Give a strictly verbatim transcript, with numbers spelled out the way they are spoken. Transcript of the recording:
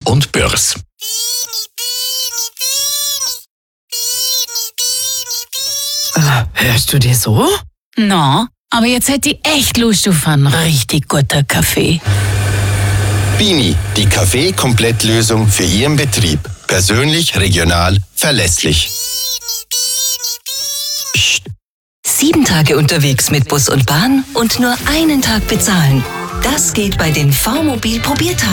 und Börs. Hörst du dir so? Na, aber jetzt hätte ich echt Lust auf einen richtig guten Kaffee. Bini, die Kaffee-Komplettlösung für Ihren Betrieb. Persönlich, regional, verlässlich. Psst. Sieben Tage unterwegs mit Bus und Bahn und nur einen Tag bezahlen. Das geht bei den V-Mobil Probiertagen.